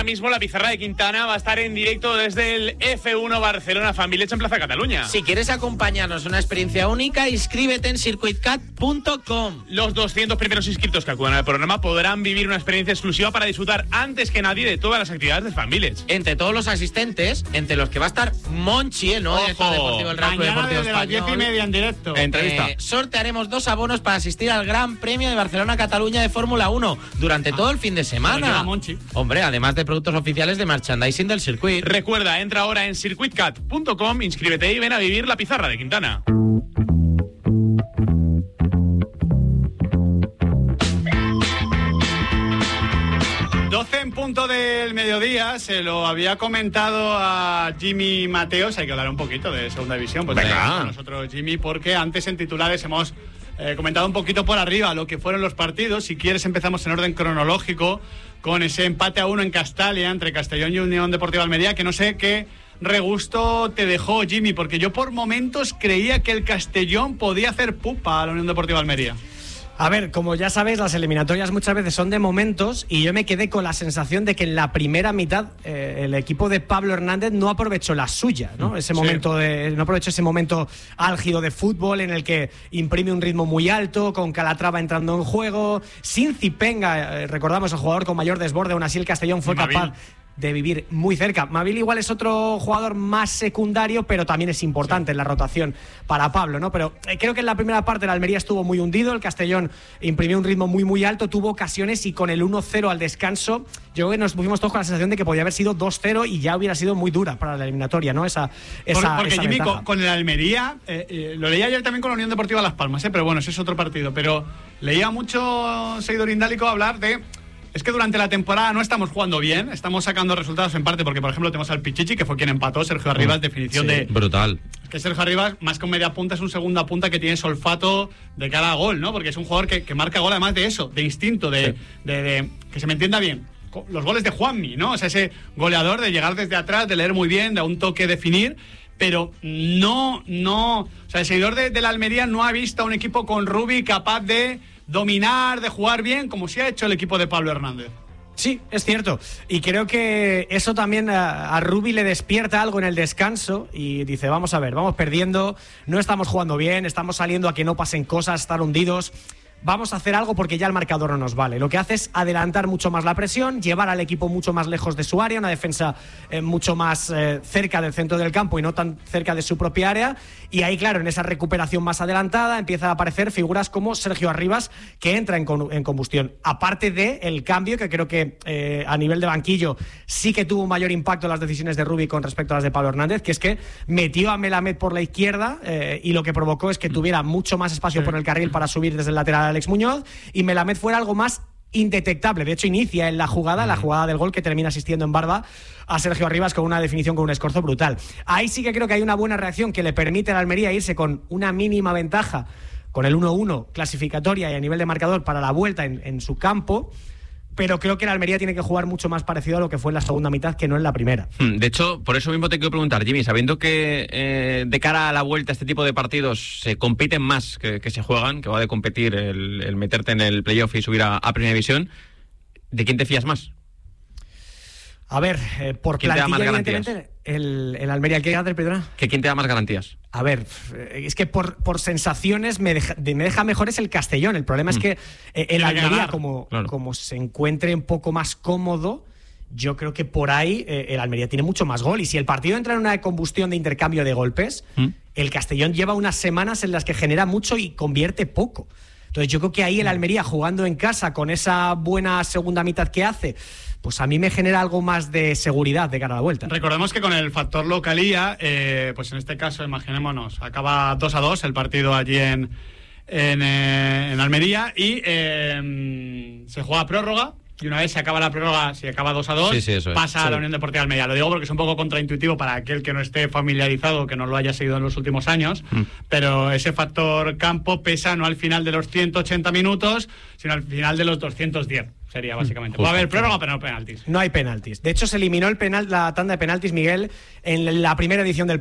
mismo la pizarra de Quintana va a estar en directo desde el F1 Barcelona Fan Village en Plaza Cataluña. Si quieres acompañarnos en una experiencia única, inscríbete en circuitcat.com. Los 200 primeros inscritos que acudan al programa podrán vivir una experiencia exclusiva para disfrutar antes que nadie de todas las actividades del Fan Village. Entre todos los asistentes, entre los que va a estar Monchi, el nuevo director deportivo del Real Club Deportivo Español. Mañana desde las 10:30 en directo. Entrevista. Sortearemos 2 abonos para asistir al Gran Premio de Barcelona-Cataluña de Fórmula 1 durante todo el fin de semana. Hombre, además de productos oficiales de merchandising del circuito. Recuerda, entra ahora en circuitcat.com, inscríbete y ven a vivir la pizarra de Quintana. En punto del mediodía, se lo había comentado a Jimmy Mateos. Hay que hablar un poquito de segunda división. Pues venga, nosotros, Jimmy, porque antes en titulares hemos comentado un poquito por arriba lo que fueron los partidos. Si quieres, empezamos en orden cronológico con ese empate a 1 en Castalia entre Castellón y Unión Deportiva Almería, que no sé qué regusto te dejó, Jimmy, porque yo por momentos creía que el Castellón podía hacer pupa a la Unión Deportiva Almería. A ver, como ya sabéis, las eliminatorias muchas veces son de momentos y yo me quedé con la sensación de que en la primera mitad el equipo de Pablo Hernández no aprovechó la suya, ¿no? Ese momento no aprovechó ese momento álgido de fútbol en el que imprime un ritmo muy alto, con Calatrava entrando en juego, sin Zipenga, recordamos el jugador con mayor desborde, aún así el Castellón fue capaz de vivir muy cerca. Mavil igual es otro jugador más secundario, pero también es importante en la rotación para Pablo, ¿no? Pero creo que en la primera parte el Almería estuvo muy hundido, el Castellón imprimió un ritmo muy muy alto, tuvo ocasiones y con el 1-0 al descanso, yo creo que nos pusimos todos con la sensación de que podía haber sido 2-0 y ya hubiera sido muy dura para la eliminatoria, ¿no? Porque Jimmy, con el Almería, lo leía ayer también con la Unión Deportiva Las Palmas, pero bueno, ese es otro partido, pero leía mucho seguidor indálico hablar de... Es que durante la temporada no estamos jugando bien, estamos sacando resultados en parte porque, por ejemplo, tenemos al Pichichi, que fue quien empató, Sergio Arribas, definición de... Brutal. Es que Sergio Arribas, más con media punta, es un segunda punta que tiene olfato de cara a gol, ¿no? Porque es un jugador que marca gol, además de eso, de instinto, de que se me entienda bien. Los goles de Juanmi, ¿no? O sea, ese goleador de llegar desde atrás, de leer muy bien, de a un toque definir... Pero no, o sea, el seguidor de la Almería no ha visto a un equipo con Rubi capaz de dominar, de jugar bien, como sí ha hecho el equipo de Pablo Hernández. Sí, es cierto. Y creo que eso también a Rubi le despierta algo en el descanso y dice, vamos a ver, vamos perdiendo, no estamos jugando bien, estamos saliendo a que no pasen cosas, estar hundidos... Vamos a hacer algo porque ya el marcador no nos vale. Lo que hace es adelantar mucho más la presión, llevar al equipo mucho más lejos de su área, una defensa mucho más cerca del centro del campo y no tan cerca de su propia área. Y ahí, claro, en esa recuperación más adelantada empiezan a aparecer figuras como Sergio Arribas, que entra en combustión. Aparte del cambio, que creo que a nivel de banquillo sí que tuvo un mayor impacto en las decisiones de Rubi con respecto a las de Pablo Hernández, que es que metió a Melamed por la izquierda y lo que provocó es que tuviera mucho más espacio por el carril para subir desde el lateral Alex Muñoz y Melamed fuera algo más indetectable. De hecho, inicia en la jugada del gol que termina asistiendo en barba a Sergio Arribas con una definición, con un escorzo brutal. Ahí sí que creo que hay una buena reacción que le permite a la Almería irse con una mínima ventaja, con el 1-1 clasificatoria y a nivel de marcador para la vuelta en su campo. Pero creo que la Almería tiene que jugar mucho más parecido a lo que fue en la segunda mitad, que no en la primera. De hecho, por eso mismo te quiero preguntar, Jimmy, sabiendo que de cara a la vuelta este tipo de partidos se compiten más que se juegan, que va de competir el meterte en el playoff y subir a Primera División, ¿de quién te fías más? A ver, por ¿quién plantilla, te da más evidentemente, el Almería, ¿qué hace, perdona? ¿Quién te da más garantías? A ver, es que por sensaciones me deja mejor es el Castellón. El problema es que el Almería, como se encuentre un poco más cómodo, yo creo que por ahí el Almería tiene mucho más gol. Y si el partido entra en una combustión de intercambio de golpes, el Castellón lleva unas semanas en las que genera mucho y convierte poco. Entonces yo creo que ahí el Almería, jugando en casa con esa buena segunda mitad que hace, pues a mí me genera algo más de seguridad de cara a la vuelta. Recordemos que con el factor localía, pues en este caso, imaginémonos, acaba 2-2 el partido allí en Almería y se juega prórroga. Y una vez se acaba la prórroga, si acaba 2-2, pasa a la Unión Deportiva Almería. Lo digo porque es un poco contraintuitivo para aquel que no esté familiarizado, que no lo haya seguido en los últimos años, pero ese factor campo pesa no al final de los 180 minutos, sino al final de los 210. Sería básicamente. Va a haber prórroga, pero no penaltis. No hay penaltis. De hecho, se eliminó la tanda de penaltis, Miguel, en la primera edición del